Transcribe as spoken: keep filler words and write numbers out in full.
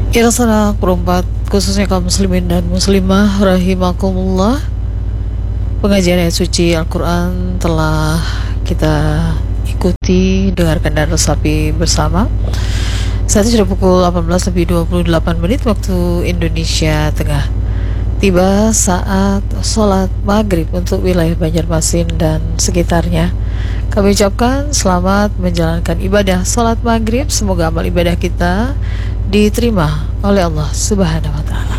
Irsalah perempat khususnya kaum muslimin dan muslimah rahimakumullah. Pengajian ayat suci Al-Quran telah kita ikuti, dengarkan dan resapi bersama. Saat ini sudah pukul delapan belas lebih dua puluh delapan menit waktu Indonesia Tengah. Tiba saat sholat maghrib untuk wilayah Banjarmasin dan sekitarnya. Kami ucapkan selamat menjalankan ibadah sholat maghrib. Semoga amal ibadah kita diterima oleh Allah Subhanahu wa Ta'ala.